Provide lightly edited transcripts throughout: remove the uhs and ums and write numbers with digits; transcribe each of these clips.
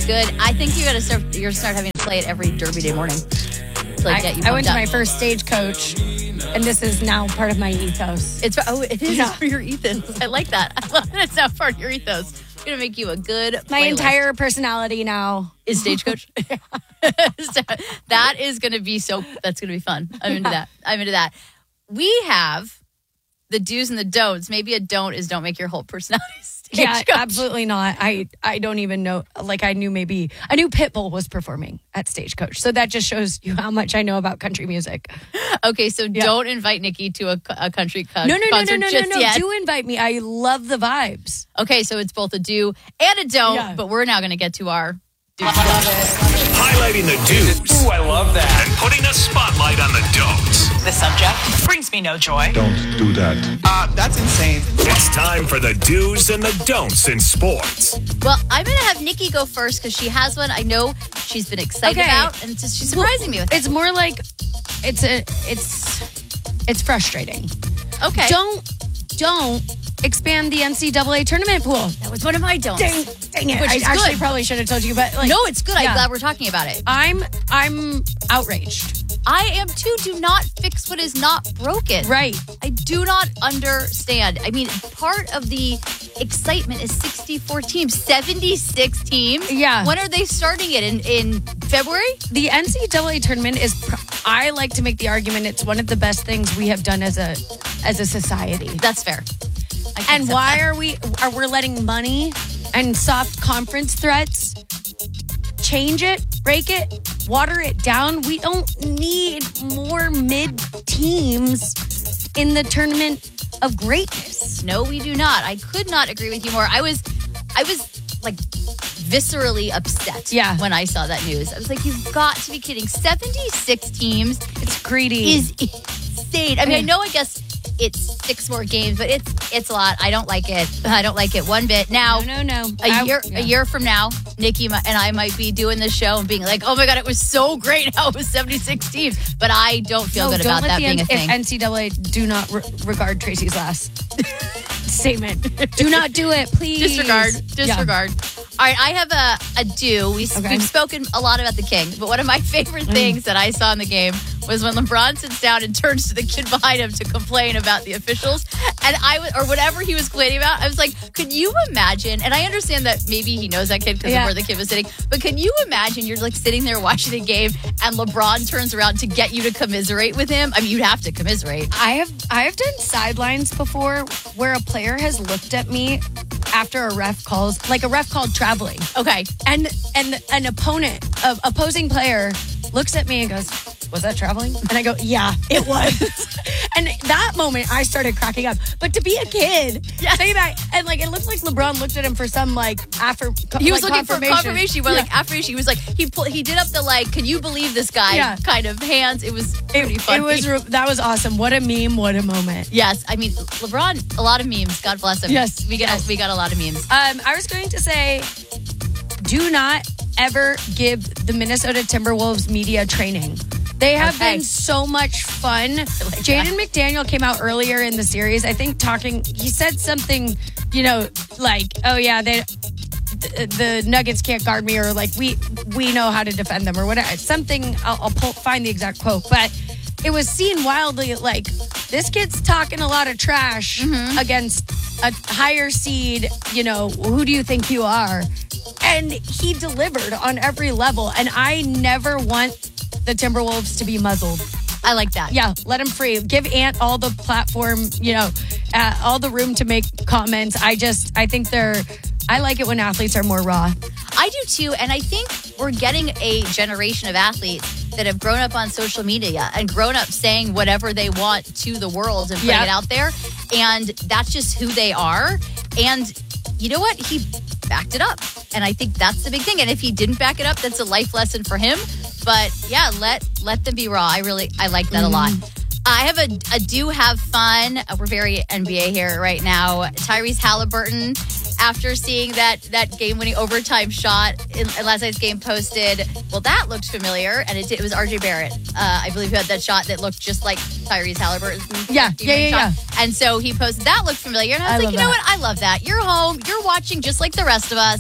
It's good. I think you're gonna start having to play it every Derby Day morning. I went to my first Stagecoach, and this is now part of my ethos. It is for your ethos. I like that. I love that it's now part of your ethos. It's gonna make you a good playlist. My entire personality now is Stagecoach. That is gonna be that's gonna be fun. I'm into that. We have the do's and the don'ts. Maybe a don't is don't make your whole personality Stagecoach. Yeah, absolutely not. I don't even know. Like, I knew Pitbull was performing at Stagecoach. So that just shows you how much I know about country music. Okay, so don't invite Nikki to a country concert No. yet. Do invite me. I love the vibes. Okay, so it's both a do and a don't, but we're now going to get to our do's. Highlighting the do's. Ooh, I love that. And putting a spotlight on the don'ts. The subject brings me no joy. Don't do that. That's insane. It's time for the do's and the don'ts in sports. Well, I'm going to have Nikki go first because she has one I know she's been excited about, and she's surprising me with it. It's more like it's frustrating. Okay. Don't expand the NCAA tournament pool. That was one of my don'ts. Dang it. Which I is actually good. probably should have told you, but no, it's good. I'm glad we're talking about it. I'm outraged. I am too. Do not fix what is not broken. Right. I do not understand. I mean, part of the excitement is 64 teams, 76 teams. Yeah. When are they starting it? In February? The NCAA tournament is, I like to make the argument, it's one of the best things we have done as a society. That's fair. And why are we letting money and soft conference threats change it, break it, water it down? We don't need more mid teams in the tournament of greatness. No, we do not. I could not agree with you more. I was like viscerally upset when I saw that news. I was like, you've got to be kidding. 76 teams. It's greedy. Is insane. I mean, I guess it's 6 more games, but it's a lot. I don't like it. I don't like it one bit. Now, no. A year from now, Nikki and I might be doing this show and being like, oh my God, it was so great how it was 76 teams. But I don't feel good about that being a thing. NCAA do not regard Tracy's last statement. Do not do it, please. Disregard. All right, I have a do. We've spoken a lot about the King, but one of my favorite things that I saw in the game was when LeBron sits down and turns to the kid behind him to complain about the officials, and or whatever he was complaining about. I was like, could you imagine? And I understand that maybe he knows that kid because of where the kid was sitting, but can you imagine you're like sitting there watching the game and LeBron turns around to get you to commiserate with him? I mean, you'd have to commiserate. I have done sidelines before where a player has looked at me after a ref called traveling. Okay. And an opposing player looks at me and goes, was that traveling? And I go, yeah, it was. And that moment I started cracking up. But to be a kid, say that, and like it looked like LeBron looked at him for some he was looking for confirmation. But like affirmation, he was like he did up the can you believe this guy kind of hands. It was pretty funny. That was awesome. What a meme, what a moment. Yes, I mean LeBron, a lot of memes. God bless him. Yes, we got a lot of memes. I was going to say, do not ever give the Minnesota Timberwolves media training. They have been so much fun. Jaden McDaniel came out earlier in the series, I think he said something, like, oh yeah, the Nuggets can't guard me, or like we know how to defend them, or whatever. Something, I'll find the exact quote, but it was seen wildly like this kid's talking a lot of trash against a higher seed, who do you think you are? And he delivered on every level, and I never want the Timberwolves to be muzzled. I like that. Yeah, let him free. Give Ant all the platform, all the room to make comments. I think I like it when athletes are more raw. I do too, and I think we're getting a generation of athletes that have grown up on social media and grown up saying whatever they want to the world and putting it out there, and that's just who they are. And you know what? He backed it up, and I think that's the big thing. And if he didn't back it up, that's a life lesson for him. But yeah, let them be raw. I like that a lot. I have a do have fun. We're very NBA here right now. Tyrese Halliburton, after seeing that game-winning overtime shot in last night's game, posted, well, that looked familiar, and it was RJ Barrett. I believe who had that shot that looked just like Tyrese Halliburton. Yeah. And so he posted, that looked familiar, and I was like, you know what? I love that. You're home. You're watching just like the rest of us.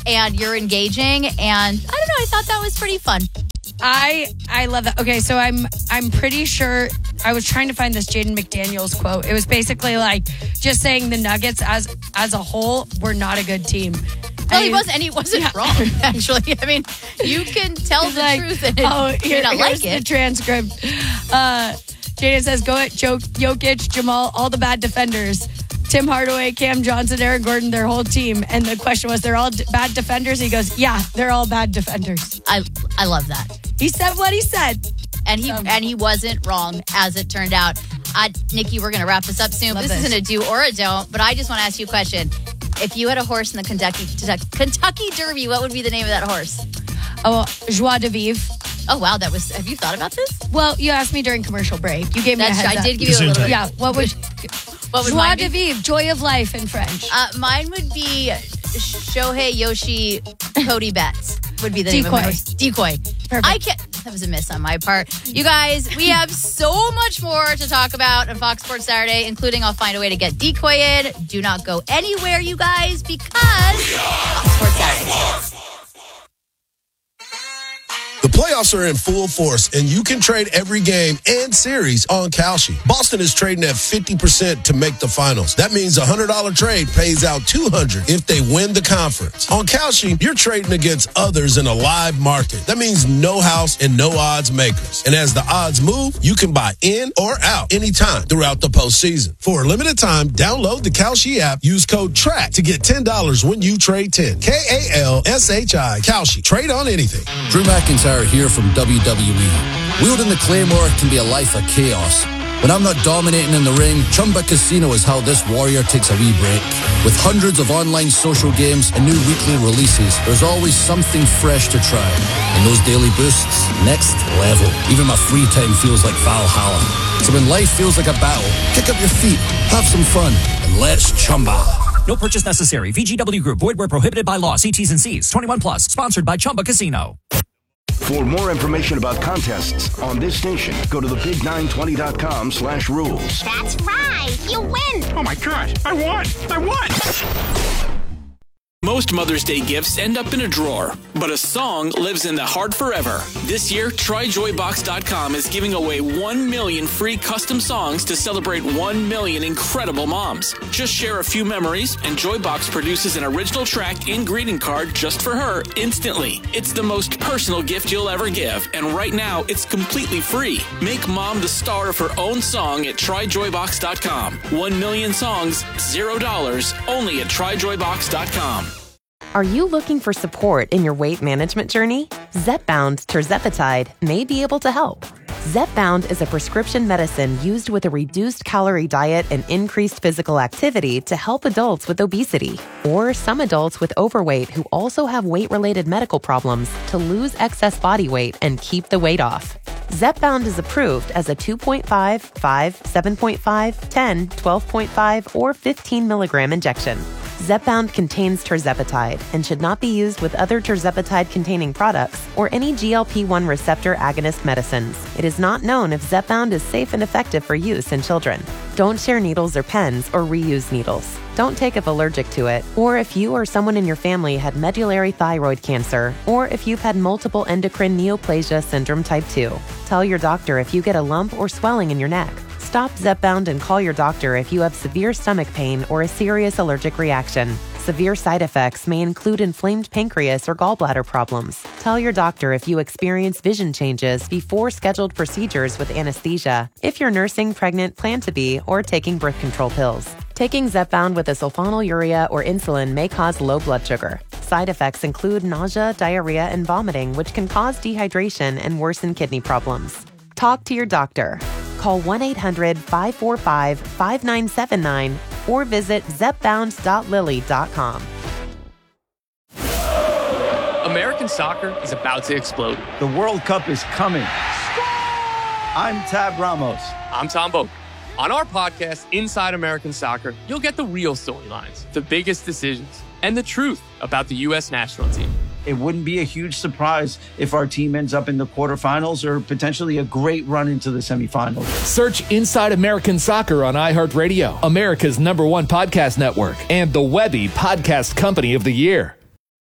and you're engaging. And I don't know, I thought that was pretty fun. I love that. Okay, so I'm pretty sure I was trying to find this Jaden McDaniels quote. It was basically like just saying the Nuggets as a whole were not a good team. Well, he wasn't wrong, actually. I mean, you can tell the truth and you not like it. The transcript. Jaden says, go at Jokic, Jamal, all the bad defenders. Tim Hardaway, Cam Johnson, Aaron Gordon, their whole team. And the question was, they're all bad defenders? He goes, yeah, they're all bad defenders. I love that. He said what he said. And he wasn't wrong, as it turned out. Nikki, we're going to wrap this up soon. This isn't a do or a don't, but I just want to ask you a question. If you had a horse in the Kentucky Derby, what would be the name of that horse? Oh, Joie de Vivre. Oh, wow. Have you thought about this? Well, you asked me during commercial break. You gave me a heads up. I did give you a little bit. Yeah. What would Joie de Vivre, joy of life in French. Mine would be Shohei Yoshi Cody Betts would be the name of my horse. Decoy. Perfect. That was a miss on my part. You guys, we have so much more to talk about on Fox Sports Saturday, including I'll find a way to get Decoy in. Do not go anywhere, you guys, because Fox Sports Saturday. The playoffs are in full force, and you can trade every game and series on Kalshi. Boston is trading at 50% to make the finals. That means a $100 trade pays out $200 if they win the conference. On Kalshi, you're trading against others in a live market. That means no house and no odds makers. And as the odds move, you can buy in or out anytime throughout the postseason. For a limited time, download the Kalshi app. Use code TRACK to get $10 when you trade 10. Kalshi. Kalshi. Trade on anything. Drew McIntyre here from WWE. Wielding the Claymore can be a life of chaos. When I'm not dominating in the ring, Chumba Casino is how this warrior takes a wee break. With hundreds of online social games and new weekly releases, there's always something fresh to try. And those daily boosts, next level. Even my free time feels like Valhalla. So when life feels like a battle, kick up your feet, have some fun, and let's Chumba. No purchase necessary. VGW Group. Void where prohibited by law. See T's and C's. 21 plus. Sponsored by Chumba Casino. For more information about contests on this station, go to thebig920.com/rules. That's right. You win. Oh, my God. I won. Most Mother's Day gifts end up in a drawer, but a song lives in the heart forever. This year, TryJoyBox.com is giving away 1 million free custom songs to celebrate 1 million incredible moms. Just share a few memories, and Joybox produces an original track and greeting card just for her instantly. It's the most personal gift you'll ever give, and right now, it's completely free. Make mom the star of her own song at TryJoyBox.com. 1 million songs, $0, only at TryJoyBox.com. Are you looking for support in your weight management journey? Zepbound tirzepatide may be able to help. Zepbound is a prescription medicine used with a reduced calorie diet and increased physical activity to help adults with obesity or some adults with overweight who also have weight-related medical problems to lose excess body weight and keep the weight off. Zepbound is approved as a 2.5, 5, 7.5, 10, 12.5, or 15 milligram injection. Zepbound contains tirzepatide and should not be used with other tirzepatide-containing products or any GLP-1 receptor agonist medicines. It is not known if Zepbound is safe and effective for use in children. Don't share needles or pens or reuse needles. Don't take if allergic to it, or if you or someone in your family had medullary thyroid cancer, or if you've had multiple endocrine neoplasia syndrome type 2. Tell your doctor if you get a lump or swelling in your neck. Stop Zepbound and call your doctor if you have severe stomach pain or a serious allergic reaction. Severe side effects may include inflamed pancreas or gallbladder problems. Tell your doctor if you experience vision changes before scheduled procedures with anesthesia, if you're nursing, pregnant, plan to be, or taking birth control pills. Taking Zepbound with a sulfonylurea or insulin may cause low blood sugar. Side effects include nausea, diarrhea, and vomiting, which can cause dehydration and worsen kidney problems. Talk to your doctor. Call 1-800-545-5979 or visit zepbound.lily.com. American soccer is about to explode. The World Cup is coming. I'm Tab Ramos. I'm Tom Boak. On our podcast, Inside American Soccer, you'll get the real storylines, the biggest decisions, and the truth about the U.S. national team. It wouldn't be a huge surprise if our team ends up in the quarterfinals or potentially a great run into the semifinals. Search Inside American Soccer on iHeartRadio, America's #1 podcast network, and the Webby Podcast Company of the Year.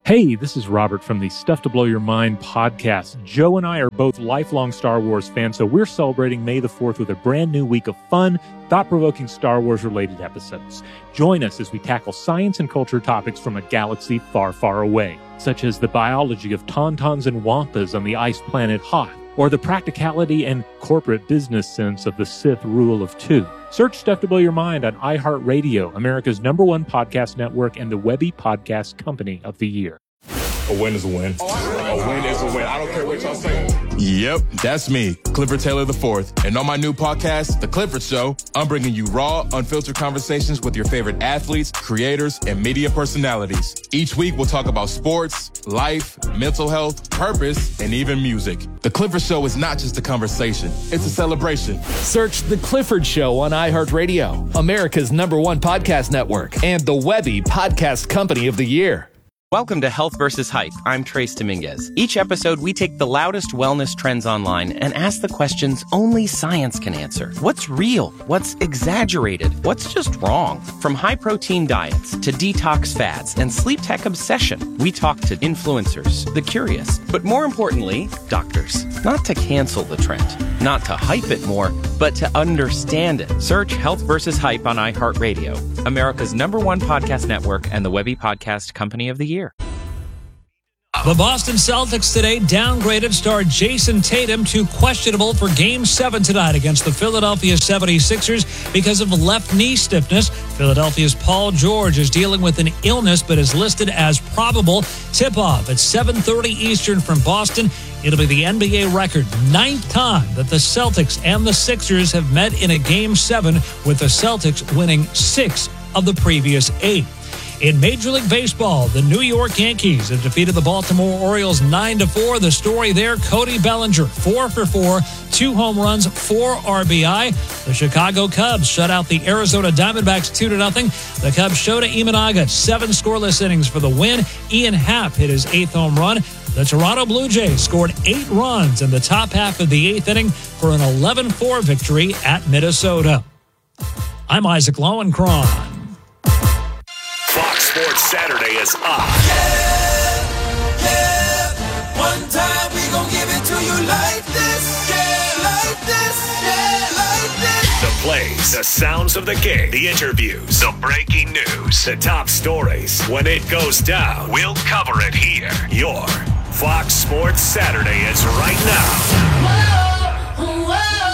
Hey, this is Robert from the Stuff to Blow Your Mind podcast. Joe and I are both lifelong Star Wars fans, so we're celebrating May the 4th with a brand new week of fun, thought-provoking Star Wars-related episodes. Join us as we tackle science and culture topics from a galaxy far, far away, such as the biology of tauntauns and wampas on the ice planet Hoth, or the practicality and corporate business sense of the Sith rule of two. Search Stuff to Blow Your Mind on iHeartRadio, America's #1 podcast network and the Webby Podcast Company of the Year. A win is a win. A win is a win. I don't care what y'all say. Yep, that's me, Clifford Taylor IV. And on my new podcast, The Clifford Show, I'm bringing you raw, unfiltered conversations with your favorite athletes, creators, and media personalities. Each week, we'll talk about sports, life, mental health, purpose, and even music. The Clifford Show is not just a conversation, it's a celebration. Search The Clifford Show on iHeartRadio, America's #1 podcast network, and the Webby Podcast Company of the Year. Welcome to Health vs. Hype. I'm Trace Dominguez. Each episode, we take the loudest wellness trends online and ask the questions only science can answer. What's real? What's exaggerated? What's just wrong? From high-protein diets to detox fads and sleep tech obsession, we talk to influencers, the curious, but more importantly, doctors. Not to cancel the trend, not to hype it more, but to understand it. Search Health vs. Hype on iHeartRadio, America's #1 podcast network and the Webby Podcast Company of the Year. The Boston Celtics today downgraded star Jason Tatum to questionable for Game 7 tonight against the Philadelphia 76ers because of left knee stiffness. Philadelphia's Paul George is dealing with an illness but is listed as probable. Tip-off at 7:30 Eastern from Boston. It'll be the NBA record 9th time that the Celtics and the Sixers have met in a Game 7, with the Celtics winning 6 of the previous 8. In Major League Baseball, the New York Yankees have defeated the Baltimore Orioles 9-4. The story there, Cody Bellinger, 4 for 4, 2 home runs, 4 RBI. The Chicago Cubs shut out the Arizona Diamondbacks 2-0. The Cubs' Shota Imanaga, 7 scoreless innings for the win. Ian Happ hit his 8th home run. The Toronto Blue Jays scored 8 runs in the top half of the 8th inning for an 11-4 victory at Minnesota. I'm Isaac Lowenkron. Fox Sports Saturday is on. Yeah. One time we gon' give it to you like this. Yeah, like this. Yeah, like this. The plays, the sounds of the game, the interviews, the breaking news, the top stories. When it goes down, we'll cover it here. Your Fox Sports Saturday is right now. Whoa,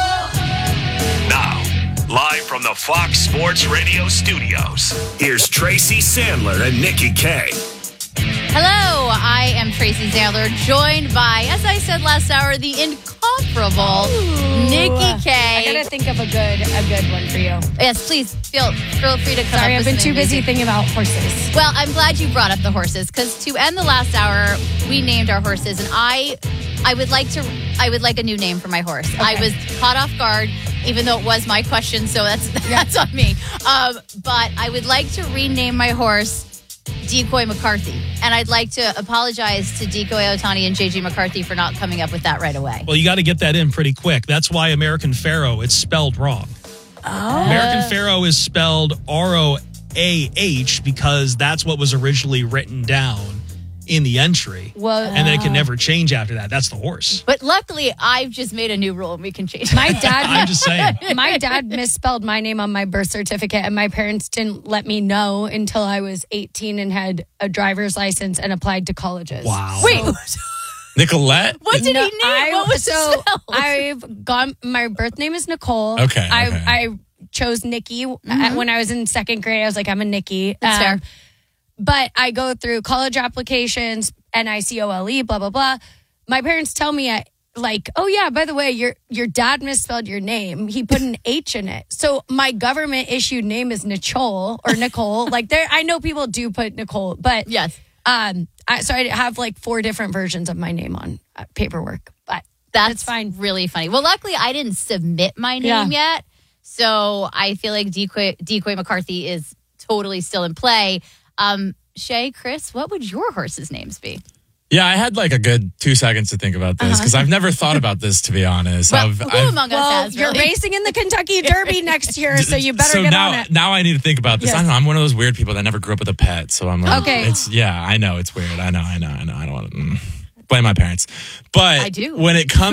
whoa. Now, live from the Fox Sports Radio studios, here's Tracy Sandler and Nikki K. Hello, I am Tracy Sandler, joined by, as I said last hour, the incomparable Nikki K. I gotta think of a good one for you. Yes, please feel free to come. Sorry, up I've been too busy thinking about horses. Well, I'm glad you brought up the horses, because to end the last hour, we named our horses, and I would like a new name for my horse. Okay. I was caught off guard, even though it was my question, so that's on me. But I would like to rename my horse Decoy McCarthy. And I'd like to apologize to Decoy Otani and JJ McCarthy for not coming up with that right away. Well, you got to get that in pretty quick. That's why American Pharoah, it's spelled wrong. Oh. American Pharoah is spelled ROAH because that's what was originally written down in the entry. Well, and then it can never change after that. That's the horse. But luckily, I've just made a new rule and we can change it. My dad, I'm just saying. My dad misspelled my name on my birth certificate, and my parents didn't let me know until I was 18 and had a driver's license and applied to colleges. Wow. Wait. Nicolette? What did he name? What was so spelled? I've gone, my birth name is Nicole. Okay. I chose Nikki when I was in 2nd grade. I was like, I'm a Nikki. That's fair. But I go through college applications, NICOLE, blah, blah, blah. My parents tell me, oh, yeah, by the way, your dad misspelled your name. He put an H in it. So my government-issued name is Nicole or Nicole. I know people do put Nicole, but yes. So I have 4 different versions of my name on paperwork. But that's fine. Really funny. Well, luckily, I didn't submit my name yet. So I feel like Decoy McCarthy is totally still in play. Shay, Chris, what would your horses' names be? Yeah, I had like a good 2 seconds to think about this because I've never thought about this, to be honest. Well, who among us has, you're really? racing in the Kentucky Derby next year, so you better get on it. Now I need to think about this. Yes. I don't know. I'm one of those weird people that never grew up with a pet, so I'm like, okay. I know it's weird. I know. I don't want to blame my parents, but I do. when it comes